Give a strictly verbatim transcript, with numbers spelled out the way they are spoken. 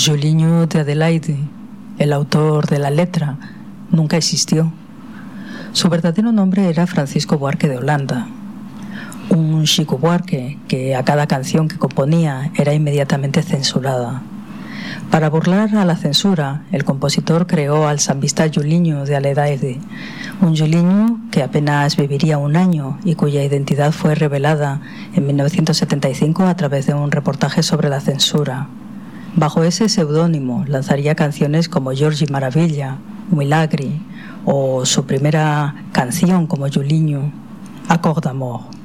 Julinho de Adelaide, el autor de la letra, nunca existió. Su verdadero nombre era Francisco Buarque de Holanda, un Chico Buarque que a cada canción que componía era inmediatamente censurada. Para burlar a la censura, el compositor creó al sambista Julinho de Adelaide, un Julinho que apenas viviría un año y cuya identidad fue revelada en mil novecientos setenta y cinco a través de un reportaje sobre la censura. Bajo ese seudónimo lanzaría canciones como Jorge Maravilla, Milagre o su primera canción como Julinho, Accord d'Amour.